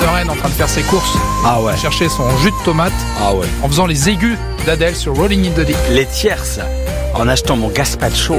sereine en train de faire ses courses. Ah ouais. Chercher son jus de tomate. Ah ouais. En faisant les aigus d'Adèle sur Rolling in the Deep. Les tierces. En achetant mon gazpacho.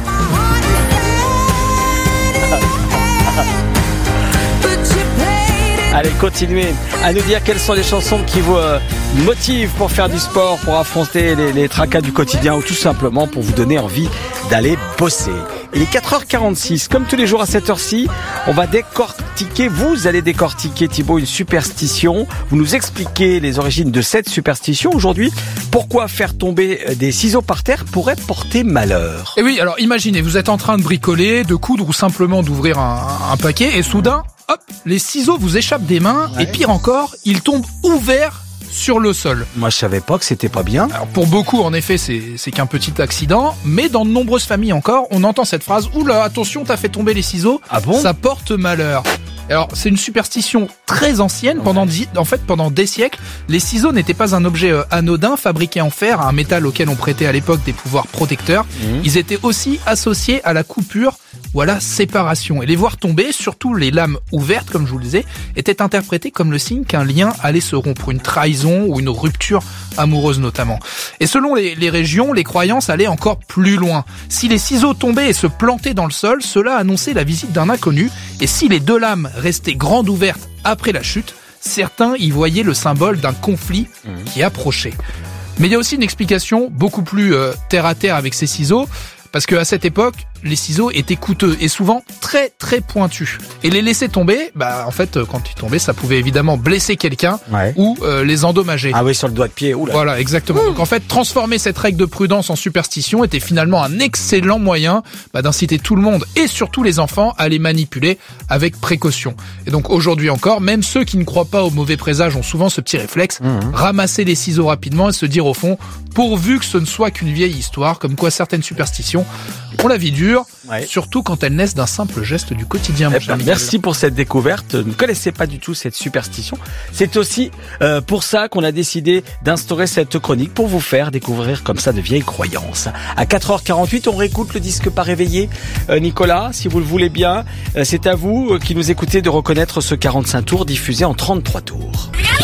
Allez, continuez à nous dire quelles sont les chansons qui vous motivent pour faire du sport, pour affronter les tracas du quotidien ou tout simplement pour vous donner envie d'aller bosser. Il est 4h46, comme tous les jours à cette heure-ci, on va décortiquer, vous allez décortiquer Thibaut une superstition, vous nous expliquez les origines de cette superstition aujourd'hui, pourquoi faire tomber des ciseaux par terre pourrait porter malheur. Et oui, alors imaginez, vous êtes en train de bricoler, de coudre ou simplement d'ouvrir un paquet et soudain, hop, les ciseaux vous échappent des mains et pire encore, ils tombent ouverts sur le sol. Moi je savais pas que c'était pas bien. Alors pour beaucoup en effet c'est qu'un petit accident, mais dans de nombreuses familles encore, on entend cette phrase « Oula, attention, t'as fait tomber les ciseaux, Ah bon ? ça porte malheur ». Alors c'est une superstition très ancienne, pendant des siècles, les ciseaux n'étaient pas un objet anodin fabriqué en fer, un métal auquel on prêtait à l'époque des pouvoirs protecteurs. Ils étaient aussi associés à la coupure ou à la séparation. Et les voir tomber, surtout les lames ouvertes, comme je vous le disais, étaient interprétées comme le signe qu'un lien allait se rompre, une trahison ou une rupture amoureuse notamment. Et selon les régions, les croyances allaient encore plus loin. Si les ciseaux tombaient et se plantaient dans le sol, cela annonçait la visite d'un inconnu. Et si les deux lames restaient grandes ouvertes après la chute, certains y voyaient le symbole d'un conflit qui approchait. Mais il y a aussi une explication beaucoup plus terre à terre avec ces ciseaux, parce qu'à cette époque, les ciseaux étaient coûteux et souvent très très pointus. Et les laisser tomber, en fait, quand ils tombaient, ça pouvait évidemment blesser quelqu'un ou les endommager. Ah oui, sur le doigt de pied. Oula. Voilà, exactement. Donc en fait, transformer cette règle de prudence en superstition était finalement un excellent moyen d'inciter tout le monde et surtout les enfants à les manipuler avec précaution. Et donc aujourd'hui encore, même ceux qui ne croient pas aux mauvais présages ont souvent ce petit réflexe, ramasser les ciseaux rapidement et se dire au fond, pourvu que ce ne soit qu'une vieille histoire, comme quoi certaines superstitions ont la vie dure, surtout quand elles naissent d'un simple geste du quotidien. Merci pour cette découverte. Je ne connaissais pas du tout cette superstition. C'est aussi pour ça qu'on a décidé d'instaurer cette chronique, pour vous faire découvrir comme ça de vieilles croyances. À 4h48, on réécoute le disque pas réveillé. Nicolas, si vous le voulez bien, c'est à vous qui nous écoutez de reconnaître ce 45 tours diffusé en 33 tours.